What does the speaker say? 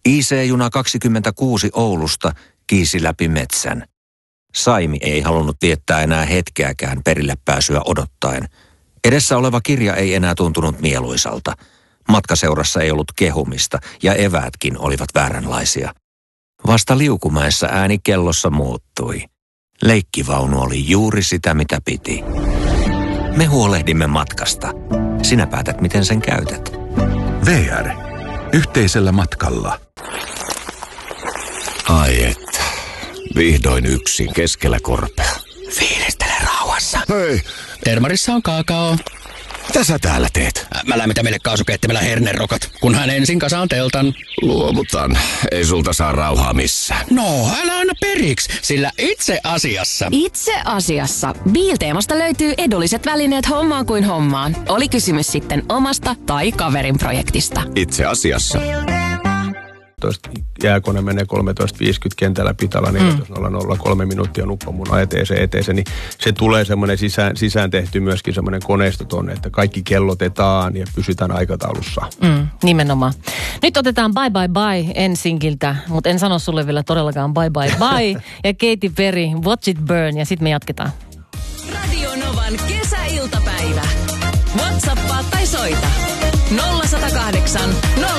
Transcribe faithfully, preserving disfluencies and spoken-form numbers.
I C-juna kaksikymmentäkuusi Oulusta kiisi läpi metsän. Saimi ei halunnut viettää enää hetkeäkään perille pääsyä odottaen. Edessä oleva kirja ei enää tuntunut mieluisalta. Matkaseurassa ei ollut kehumista ja eväätkin olivat vääränlaisia. Vasta Liukumäessä ääni kellossa muuttui. Leikkivaunu oli juuri sitä, mitä piti. Me huolehdimme matkasta. Sinä päätät, miten sen käytät. V R. Yhteisellä matkalla. Ai että. Vihdoin yksin keskellä korpea. Fiilistele rauhassa. Hei, Termarissa on kaakao. mitä sä täällä teet? Mä lämmitän meille kaasukeittimellä hernerokat, kunhan ensin kasaan teltan. Luovutan. Ei sulta saa rauhaa missään. No, älä anna periksi, sillä itse asiassa... Itse asiassa Biilteemasta löytyy edulliset välineet hommaan kuin hommaan. Oli kysymys sitten omasta tai kaverin projektista. Itse asiassa. Jääkone menee kolmetoista viisikymmentä kentällä pitalla neljätoista nolla nolla kolme minuuttia nuppa mun eteeseen eteeseen, niin se tulee semmoinen sisään, sisään tehty myöskin semmoinen koneisto tonne, että kaikki kellotetaan ja pysytään aikataulussa. Mm, nimenomaan. Nyt otetaan Bye Bye Bye Ensinkiltä, mutta en sano sulle vielä todellakaan Bye Bye Bye ja Katy Perry, Watch It Burn ja sitten me jatketaan. Radio Novan kesäiltapäivä. WhatsAppaa tai soita nolla yksi nolla kahdeksan nolla